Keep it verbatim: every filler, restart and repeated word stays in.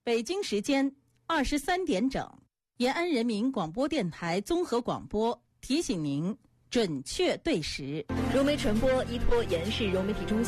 北京时间二十三点整，延安人民广播电台综合广播提醒您准确对时。 融媒传播依托延世融媒体中心。